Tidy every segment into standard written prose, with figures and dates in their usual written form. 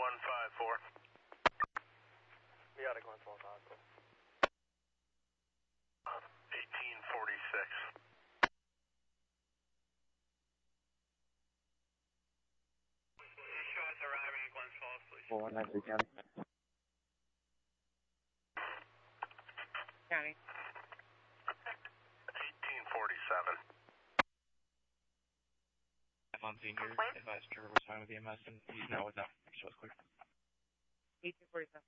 154. We got a Glens Falls Hospital. 1846. Show us arriving in Glens Falls, please. 493 County. County. 1847. On senior, advised Trevor was fine with EMS, and he's now with them. So it's clear. 1847.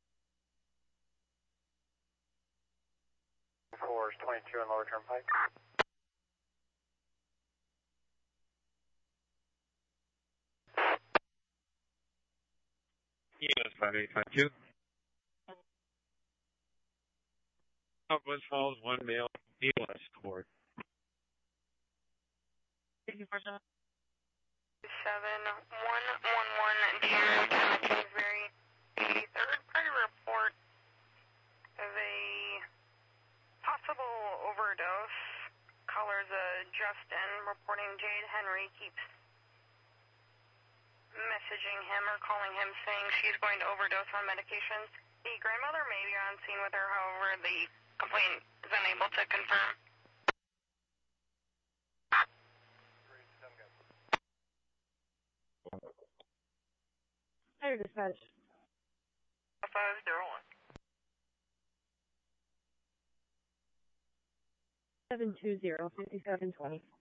4 is 22 on Lower Turnpike. EMS 5852. Glens Falls, 1 male, EMS court. 1847. 7111 Deer, Kingsbury, 83rd. Prior report of a possible overdose. Caller's Justin, reporting Jade Henry keeps messaging him or calling him saying she's going to overdose on medications. The grandmother may be on scene with her, however, the complaint is unable to confirm. Higher dispatch. 501. 720 5720.